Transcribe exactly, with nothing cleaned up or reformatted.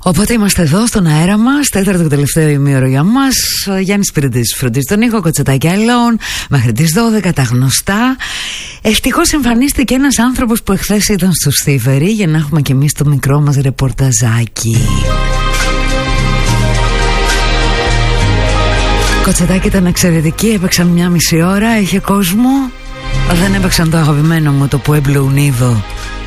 Οπότε είμαστε εδώ στον αέρα μας, τέταρτο και τελευταίο ημίωρο για μας. Γιάννης Πυρντής φροντίζει τον ήχο, Κοτσετάκι Αλών, μέχρι τις δώδεκα τα γνωστά. Ευτυχώς εμφανίστηκε ένας άνθρωπος που εχθές ήταν στο Στίβερη, για να έχουμε κι εμείς το μικρό μας ρεπορταζάκι. Κοτσετάκι ήταν εξαιρετική, έπαιξαν μια μισή ώρα, είχε κόσμο. Δεν έπαιξαν το αγαπημένο μου, το Pueblo Unido.